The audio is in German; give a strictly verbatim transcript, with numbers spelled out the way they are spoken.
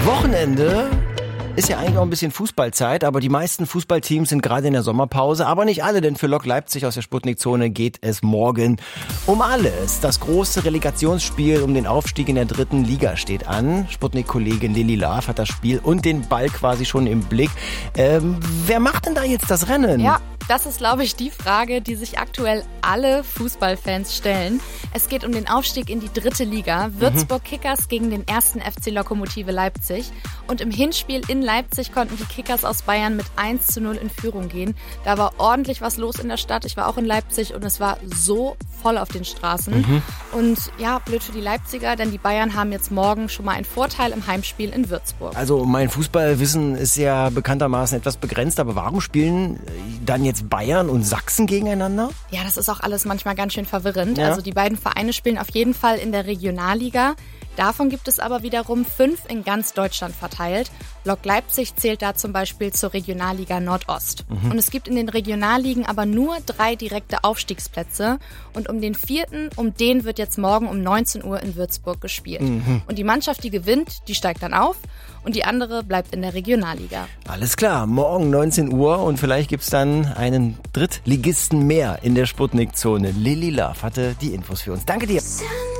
Wochenende ist ja eigentlich auch ein bisschen Fußballzeit, aber die meisten Fußballteams sind gerade in der Sommerpause, aber nicht alle, denn für Lok Leipzig aus der Sputnik-Zone geht es morgen um alles. Das große Relegationsspiel um den Aufstieg in der dritten Liga steht an. Sputnik-Kollegin Lilly Laaff hat das Spiel und den Ball quasi schon im Blick. Ähm, wer macht denn da jetzt das Rennen? Ja, das ist, glaube ich, die Frage, die sich aktuell alle Fußballfans stellen. Es geht um den Aufstieg in die dritte Liga. Würzburg Kickers gegen den ersten F C Lokomotive Leipzig. Und im Hinspiel in Leipzig konnten die Kickers aus Bayern mit eins zu null in Führung gehen. Da war ordentlich was los in der Stadt. Ich war auch in Leipzig und es war so voll auf den Straßen. Mhm. Und ja, blöd für die Leipziger, denn die Bayern haben jetzt morgen schon mal einen Vorteil im Heimspiel in Würzburg. Also mein Fußballwissen ist ja bekanntermaßen etwas begrenzt, aber warum spielen dann jetzt Bayern und Sachsen gegeneinander? Ja, das ist auch alles manchmal ganz schön verwirrend. Ja. Also die beiden Vereine spielen auf jeden Fall in der Regionalliga. Davon gibt es aber wiederum fünf in ganz Deutschland verteilt. Lok Leipzig zählt da zum Beispiel zur Regionalliga Nordost. Mhm. Und es gibt in den Regionalligen aber nur drei direkte Aufstiegsplätze. Und um den vierten, um den wird jetzt morgen um neunzehn Uhr in Würzburg gespielt. Mhm. Und die Mannschaft, die gewinnt, die steigt dann auf. Und die andere bleibt in der Regionalliga. Alles klar, morgen neunzehn Uhr und vielleicht gibt's dann einen Drittligisten mehr in der Sputnik-Zone. Lilly Laaff hatte die Infos für uns. Danke dir.